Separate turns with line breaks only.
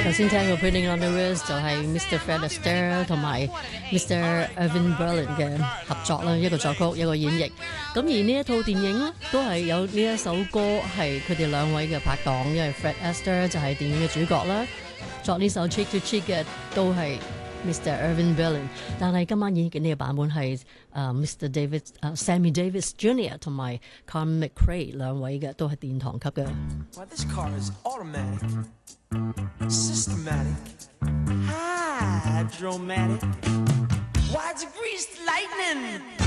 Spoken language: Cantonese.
頭先聽過 Putting on the Wrist 就係 Mr. Fred Astaire 同埋 Mr. Irving Berlin 嘅合作啦，一個作曲一個演繹。咁而呢一套電影咧都係有呢一首歌係佢哋兩位嘅拍檔，因為 Fred Astaire 就係電影嘅主角啦，作呢首 Cheek to Cheek 嘅都係 Mr. Irving Berlin， 但係今晚演嘅呢個版本係Mr. Sammy Davis Jr. 同埋 Carmen McRae 兩位嘅都係殿堂級嘅。
Well, this car is automatic, systematic, hydromatic. Why, it's greased lightning.